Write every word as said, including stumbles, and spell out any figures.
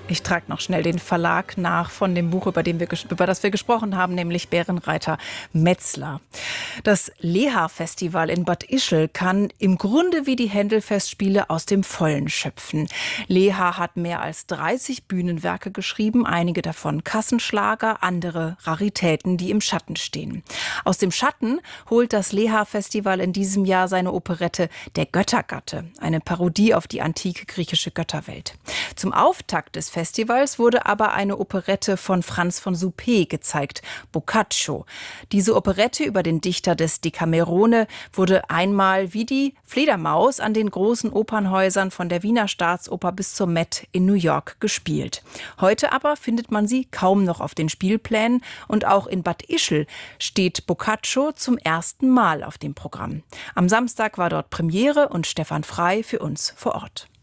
Ich trage noch schnell den Verlag nach von dem Buch, über, den wir, über das wir gesprochen haben, nämlich Bärenreiter Metzler. Das Leha-Festival in Bad Ischl kann im Grunde wie die Händel-Festspiele aus dem Vollen schöpfen. Leha hat mehr als dreißig Bühnenwerke geschrieben, einige davon Kassenschlager, andere Raritäten, die im Schatten stehen. Aus dem Schatten holt das Leha-Festival in diesem Jahr seine Operette Der Göttergatte, eine Parodie auf die antike griechische Götterwelt. Zum Auftakt des Festivals wurde aber eine Operette von Franz von Suppé gezeigt, Boccaccio. Diese Operette über den Dichter des Decamerone wurde einmal wie die Fledermaus an den großen Opernhäusern von der Wiener Staatsoper bis zur Met in New York gespielt. Heute aber findet man sie kaum noch auf den Spielplänen und auch in Bad Ischl steht Boccaccio zum ersten Mal auf dem Programm. Am Samstag war dort Premiere und Stefan Frei für uns vor Ort.